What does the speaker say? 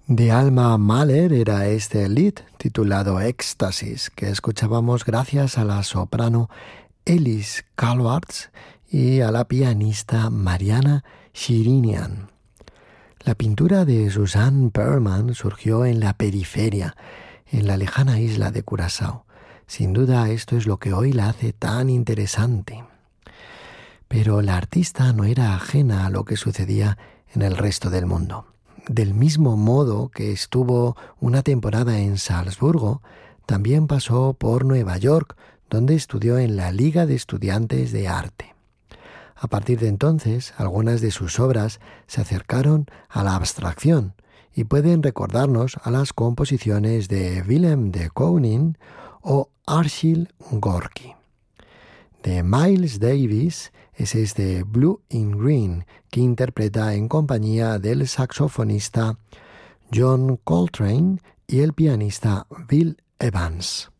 De Alma Mahler era este lead titulado Éxtasis, que escuchábamos gracias a la soprano Elis Calvarts y a la pianista Mariana Shirinian. La pintura de Suzanne Perlman surgió en la periferia, en la lejana isla de Curazao. Sin duda esto es lo que hoy la hace tan interesante. Pero la artista no era ajena a lo que sucedía en el resto del mundo. Del mismo modo que estuvo una temporada en Salzburgo, también pasó por Nueva York, donde estudió en la Liga de Estudiantes de Arte. A partir de entonces, algunas de sus obras se acercaron a la abstracción y pueden recordarnos a las composiciones de Willem de Kooning o Arshil Gorky. De Miles Davis es este Blue in Green, que interpreta en compañía del saxofonista John Coltrane y el pianista Bill Evans.